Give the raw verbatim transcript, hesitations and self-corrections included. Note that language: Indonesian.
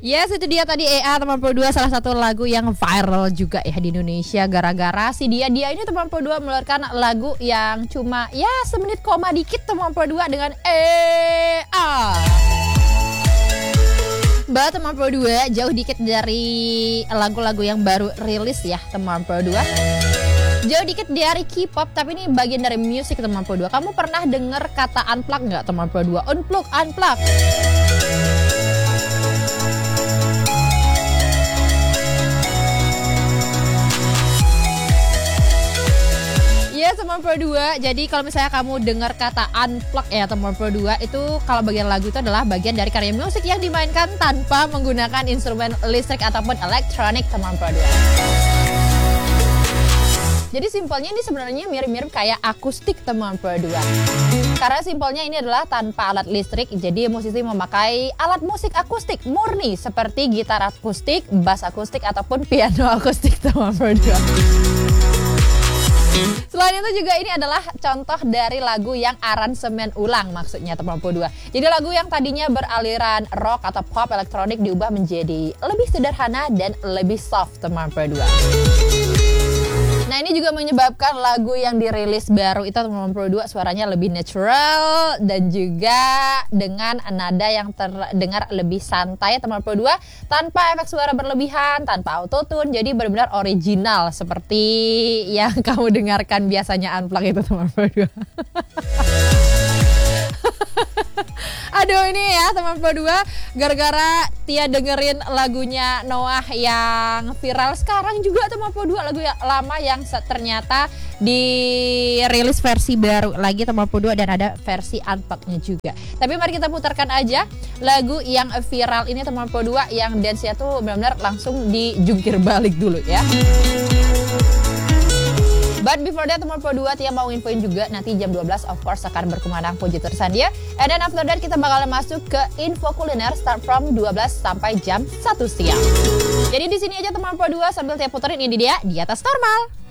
Yes, itu dia tadi E A teman Pro dua, salah satu lagu yang viral juga ya di Indonesia gara-gara si dia dia ini teman Pro dua mengeluarkan lagu yang cuma ya semenit koma dikit teman Pro dua dengan E A. Mbak teman Pro dua jauh dikit dari lagu-lagu yang baru rilis ya teman Pro dua. Jauh dikit dari K-pop, tapi ini bagian dari musik teman Pro dua. Kamu pernah dengar kata unplug nggak teman Pro dua? Unplug, unplug. Ya teman Pro dua, jadi kalau misalnya kamu dengar kata unplug ya teman Pro dua, itu kalau bagian lagu itu adalah bagian dari karya musik yang dimainkan tanpa menggunakan instrumen listrik ataupun elektronik teman Pro dua. Jadi simpelnya ini sebenarnya mirip-mirip kayak akustik teman Pro dua. Karena simpelnya ini adalah tanpa alat listrik, jadi musisi memakai alat musik akustik murni seperti gitar akustik, bass akustik ataupun piano akustik teman Pro dua. Selain itu juga ini adalah contoh dari lagu yang aransemen ulang maksudnya teman Pro dua. Jadi lagu yang tadinya beraliran rock atau pop elektronik diubah menjadi lebih sederhana dan lebih soft teman Pro dua. Nah ini juga menyebabkan lagu yang dirilis baru itu teman Pro dua suaranya lebih natural dan juga dengan nada yang terdengar lebih santai teman Pro dua, tanpa efek suara berlebihan, tanpa autotune, jadi benar-benar original seperti yang kamu dengarkan biasanya unplug itu teman Pro dua. Aduh ini ya teman Pro dua, gara-gara Tia dengerin lagunya Noah yang viral sekarang juga teman Pro dua, lagu yang lama yang ternyata dirilis versi baru lagi teman Pro dua dan ada versi unplug-nya juga. Tapi mari kita putarkan aja lagu yang viral ini teman Pro dua, yang dance-nya tuh benar-benar langsung dijungkir balik dulu ya. But before that teman Pro dua, Tia mau infoin juga nanti jam dua belas of course akan berkumandang puji terusan dia. And then after that kita bakalan masuk ke info kuliner start from dua belas sampai jam satu siang. Jadi di sini aja teman Pro dua sambil Tia puterin ini dia di atas normal.